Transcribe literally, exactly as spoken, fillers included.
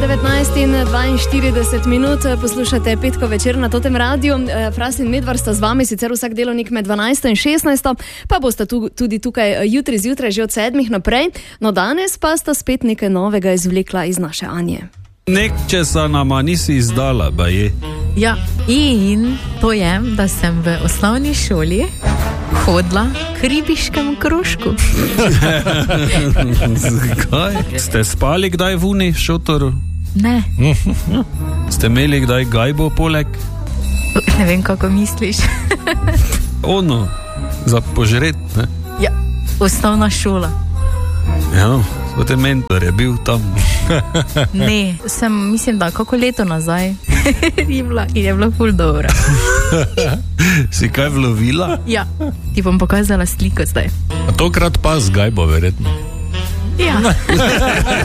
devetnajst in dvainštirideset minut, poslušate Petko večer na Totem radiju. Fras in Medvar sta z vami, sicer vsak delovnik med dvanajsto in šestnajsto, pa boste tu, tudi tukaj jutri zjutraj že od sedmih naprej. No danes pa sta spet nekaj novega izvlekla iz naše Anje. Nekčesa nama nisi izdala, ba je. Ja, in to je, da sem v osnovni šoli hodila k ribiškem krožku. Zakaj? Ste spali kdaj v uni šotoru? Ne. Ste imeli kdaj gajbo poleg? Ne vem, kako misliš. Ono, za požret, ne? Ja, osnovna šola. Ja, svoj mentor je bil tam. Ne, sem, mislim, da kako leto nazaj je bila in je bila ful dobra. Si kaj vlovila? Ja, ti bom pokazala sliko zdaj. A tokrat pa z gajbo, verjetno. Ja.